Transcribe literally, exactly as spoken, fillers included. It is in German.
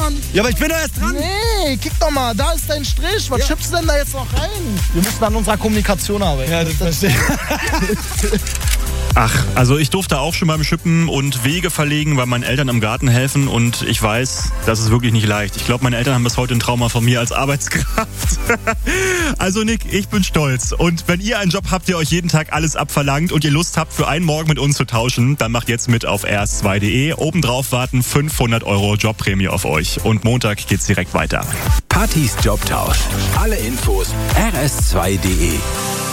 dran. Ja, aber ich bin doch erst dran. Nee, kick doch mal, da ist dein Strich. Was Ja. schiebst du denn da jetzt noch rein? Wir müssen an unserer Kommunikation arbeiten. Ja, das verstehe ich. Ach, also ich durfte auch schon beim Schippen und Wege verlegen, weil meinen Eltern im Garten helfen und ich weiß, das ist wirklich nicht leicht. Ich glaube, meine Eltern haben bis heute ein Trauma von mir als Arbeitskraft. Also Nick, ich bin stolz. Und wenn ihr einen Job habt, der euch jeden Tag alles abverlangt und ihr Lust habt, für einen Morgen mit uns zu tauschen, dann macht jetzt mit auf r s zwei punkt de. Obendrauf warten fünfhundert Euro Jobprämie auf euch. Und Montag geht's direkt weiter. Partys Jobtausch. Alle Infos r s zwei punkt de.